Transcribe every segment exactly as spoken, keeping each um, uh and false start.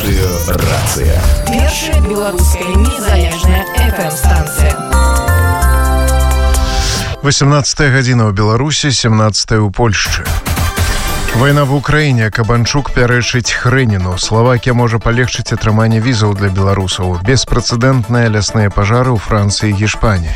Радыёрацыя. Першая беларуская незалежная эф эм-станцыя. восемнадцатая гадзіна ў Беларусі, семнадцатая ў Польшчы. Вайна в Украіне. Кабанчук пярэчыць Хрэніну. Словакія можа палегчыць атрыманне візаў для беларусаў. Беспрэцэдэнтныя лясныя пажары ў Францыі і Гішпаніі.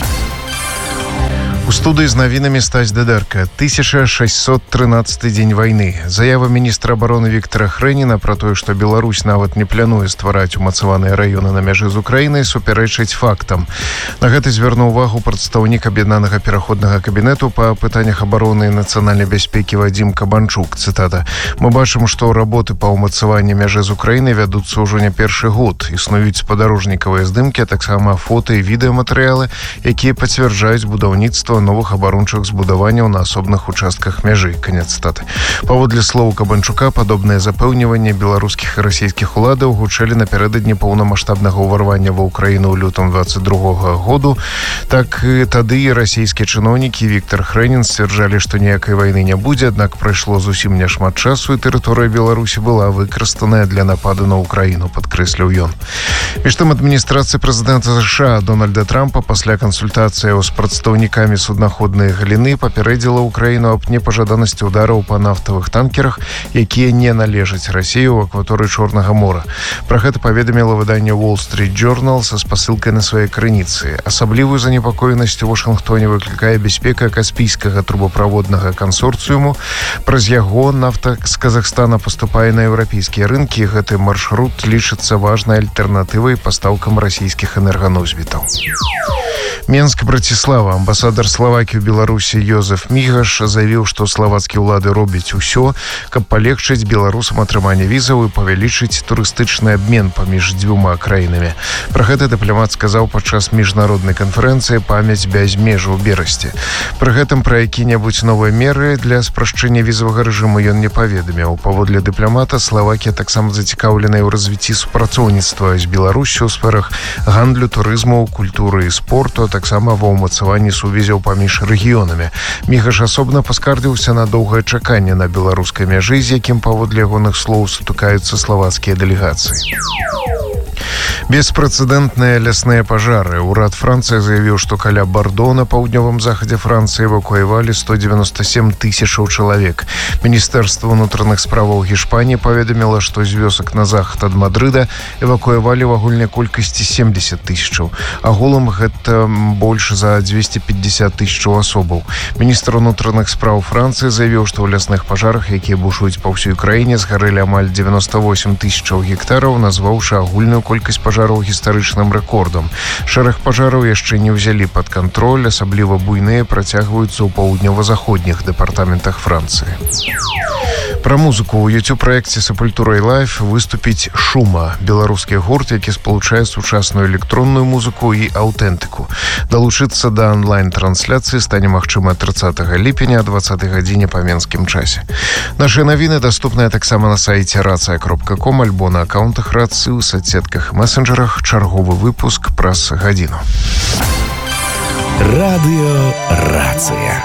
У студыі з навінамі Стась Дедерка. тысяча шэсцьсот трынаццаты дзень вайны. Заява міністра абароны Віктара Хрэніна пра тое, што Беларусь нават не плануе ствараць умацаваныя раёны на мяжы з Украінай, супярэчыць фактам. На гэта звярнуў увагу прадстаўнік аб'яднанага пераходнага кабінету па пытаннях абароны і нацыянальнай бяспекі Вадзім Кабанчук. Цытата. «Мы бачым, што работы па ўмацаванні мяжы з Украінай вядуцца ўжо не першы год. Існуюць спадарожнікавыя здымкі, а таксама фота і відэаматэрыялы, якія пацвярджаюць будаўніцтва новых абарончых збудаванняў на асобных участках мяжы». Канец цытаты. Паводле слоў Кабанчука, падобныя запэўніванні беларускіх і расійскіх уладаў гучэлі напярэдадні паўнамаштабнага ўварвання ва ўкраіну ў лютым дваццаць другога году. Так і тады расійскія чыноўнікі Віктар Хрэнін сцвярджалі, што ніякай вайны не будзе, аднак прайшло зусім няшмат часу, і тэрыторыя Беларусі была выкарыстаная для нападу на ўкраіну, падкрэсліў ён. Між тым, адміністрацыя прэзідэнта США Дональда Трампа пасля кансультацыяў з прадстаўнікамі суднаходнай галіны папярэдзіла ўкраіну аб непажаданасці ўдараў па нафтавых танкерах, якія не належаць Расіі ў акваторыі Чорнага мора. Пра гэта паведаміла выданне Wall Street Journal са спасылкай на свае крыніцы. Асаблівую занепакоенасць у Вашынгтоне выклікае бяспека каспійскага трубаправоднага кансорцыуму. Праз яго нафта з Казахстана паступае на еўрапейскія рынкі, і гэты маршрут лічыцца важнай альтэрнатывай пастаўкам расійскіх энерганосьбітаў. Менск, Браціслава. Амбасадар Словакіі ў Беларусі Йозеф Мігаш заявіў, што славацкія ўлады робяць усё, каб палегчыць беларусам атрыманне візаў і павялічыць турыстычны абмен паміж дзвюма краінамі. Пра гэта дыпламат сказаў падчас міжнароднай канферэнцыі «Памяць без межаў» у Берасці. Пры гэтым пра які-небудзь новыя меры для спрашчэння візавага рэжыму ён не паведаміў. Паводле дыпламата, Словакія таксама зацікаўленая ў развіцці супрацоўніцтва з Беларусю ў сферах гандлю, турызму, культуры і спорту, а таксама ва ўмацаванні сувязяў паміж рэгіёнамі. Мігаш асобна паскардзіўся на доўгае чаканне на беларускай мяжы, з якім паводле ягоных слоў сутыкаюцца славацкія дэлегацыі. Беспрэцэдэнтныя лясныя пажары. Урад Францыі заявіў, што каля Бардо на паўднёвым захадзе Францыі эвакуявалі сто дзевяносто сем тысячаў чалавек. Міністэрства ўнутраных справаў Гішпаніі паведаміла, што з вёсак на захад ад Мадрыда эвакуявалі ў агульнай колькасці семьдесят тысячаў. Агулам гэта больш за двести пятьдесят тысячаў асобаў. Міністр унутраных спраў Францыі заявіў, што ў лясных пажарах, якія бушуюць па ўсёй краіне, згарэлі амаль девяносто восемь тысячаў гектараў, назваўшы агульную колькасць пажараў гістарычным рэкордам. Шэраг пажараў яшчэ не ўзялі пад кантроль, асабліва буйныя працягваюцца ў паўднёва-заходніх дэпартаментах Францыі. Пра музыку. У YouTube-праекце «Сепультура Лайф» выступіць «Шума» – беларускі гурт, які спалучае сучасную электронную музыку і аўтэнтыку. Далучыцца да онлайн-трансляцыі стане магчыма трыццатага ліпеня о дваццатай гадзіне па менскім часе. Нашы навіны даступныя таксама на сайце рацыя кропка ком альбо на аккаунтах рацыі ў соцсетках і месенджерах. Чарговы выпуск праз гадзіну. Радыёрацыя.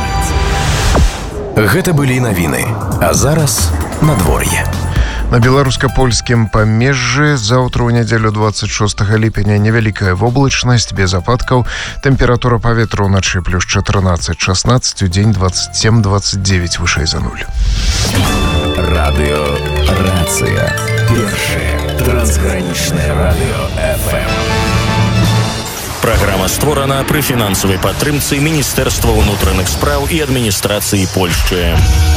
Гэта былі навіны. А зараз надвор'е. На беларуска-польскім памежжы заўтра ў нядзелю дваццаць шостага ліпеня невялікая воблачнасць, без ападкаў. Тэмпература паветра ўначы плюс чатырнаццаць шаснаццаць, удзень двадцать семь двадцать девять вышэй за нуль. Радыёрацыя. Першае трансгранічнае радыё эф эм. Праграма створана пры фінансавай падтрымцы Міністэрства ўнутраных спраў і адміністрацыі Польшчы.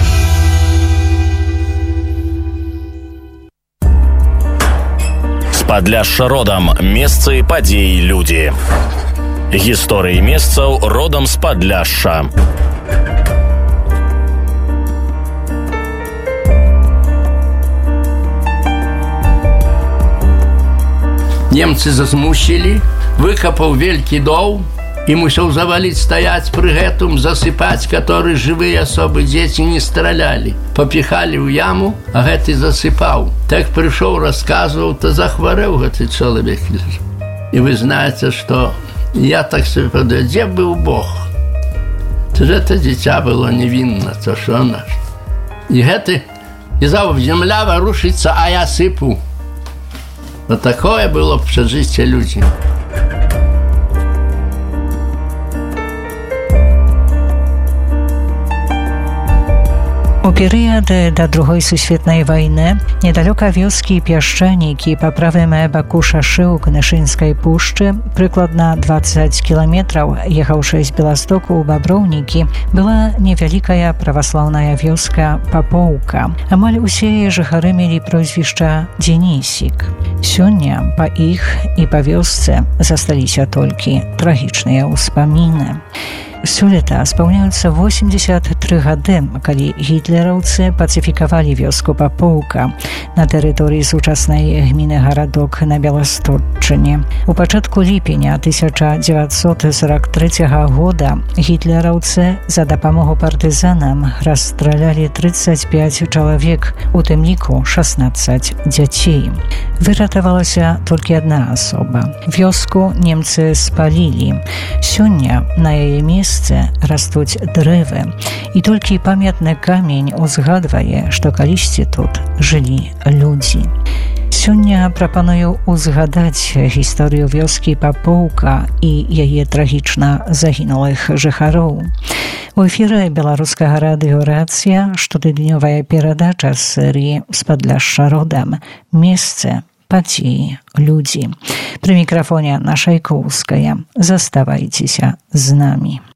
З Падляшша родам. Месцы, падзеі, людзі. Гісторыі месцаў родам з Падляшша. Немцы зазмусілі, выкапаў велькі дол і мусіў заваліць стаяць пры гэтым, засыпаць, который жывыя асобы дзеці не стралялі. Папіхалі ў яму, а гэты засыпаў. Так прыйшоў, расказваў, то захварэў гэты чалавек. І вы знаеце, што я так себе подумал, дзе быў Бог? То ж это дзіця было невінна, то що наш. І гэты, і зав, земля варушыцца, а я сыпу. No takie było przeżycie ludzi. У перыяд да другой сусветнай вайны недалёка вёскі Пясчанікі па правым баку шашы ў Кнышынскай пушчы, прыкладна дваццаць кіламетраў ехаўшы з Беластоку ў Баброўнікі, была невялікая праваслаўная вёска Папоўка. Амаль усе жыхары мелі прозвішча Дзенісік. Сёння па іх і па вёсцы засталіся толькі трагічныя ўспаміны. Сёлета спаўняюцца восемьдесят три гады, калі гітлераўцы пацыфікавалі вёску Папоўка на тэрыторыі сучаснай гміны Гарадок на Беластотчыне. У пачатку ліпеня тысяча дзевятьсот сорок третьего года гітлераўцы за дапамогу партызанам расстралялі тридцать пять чалавек, у тым ліку шестнадцать дзяцей. Выратавалася толькі адна асоба. Вёску немцы спалілі. Сёння на яе месцы растуць дрэвы, і толькі памятны камень узгадвае, што калісьці тут жылі людзі. Сёння прапаную узгадаць гісторыю вёскі Папоўка і яе трагічна загінулых жыхароў. У эфіры беларускага радыё «Рацыя» штотыднёвая перадача з серыі «З Падляшша родам. Месцы, падзеі, людзі». Пры мікрафоне Анна Шайкоўская. Заставайцеся з намі.